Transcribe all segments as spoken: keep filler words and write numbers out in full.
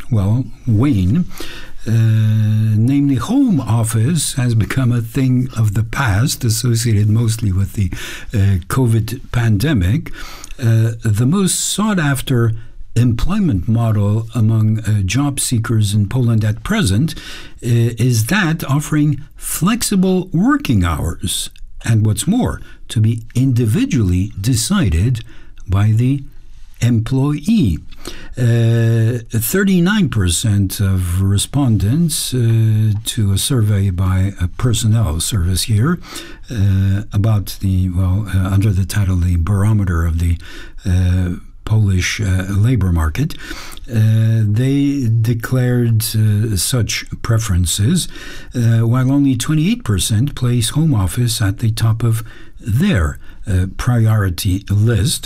well, wane. Uh, namely, home office has become a thing of the past, associated mostly with the uh, COVID pandemic. Uh, the most sought-after employment model among uh, job seekers in Poland at present uh, is that offering flexible working hours, and what's more, to be individually decided by the employee. Uh, thirty-nine percent of respondents uh, to a survey by a personnel service here uh, about the, well, uh, under the title, the barometer of the uh, Polish uh, labor market, uh, they declared uh, such preferences, uh, while only twenty-eight percent place home office at the top of their uh, priority list.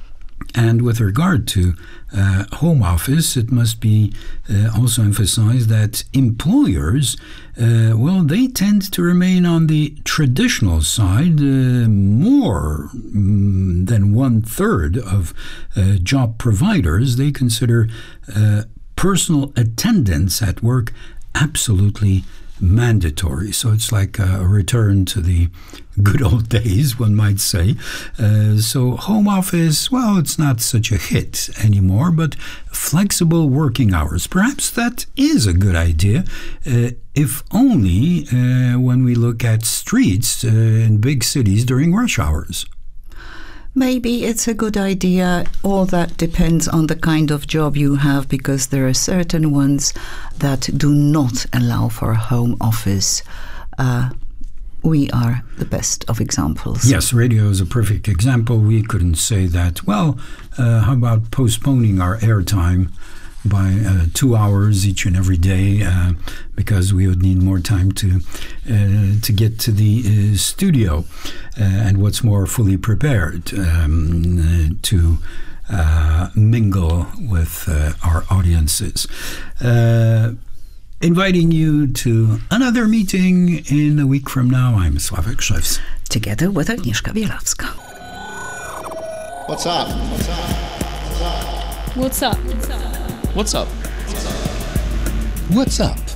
And with regard to uh, home office, it must be uh, also emphasized that employers, uh, well, they tend to remain on the traditional side. Uh, more mm, than one third of uh, job providers, they consider uh, personal attendance at work absolutely mandatory. So it's like a return to the good old days, one might say. Uh, so home office, well, it's not such a hit anymore, but flexible working hours, perhaps that is a good idea, uh, if only uh, when we look at streets uh, in big cities during rush hours. Maybe it's a good idea. All that depends on the kind of job you have, because there are certain ones that do not allow for a home office. Uh, we are the best of examples. Yes, radio is a perfect example. We couldn't say that, well, uh, how about postponing our airtime by uh, two hours each and every day, uh, because we would need more time to uh, to get to the uh, studio, uh, and what's more, fully prepared um, uh, to uh, mingle with uh, our audiences. Uh, inviting you to another meeting in a week from now. I'm Sławek Szewc. Together with Agnieszka Bielawska. What's up? What's up? What's up? What's up? What's up? What's up?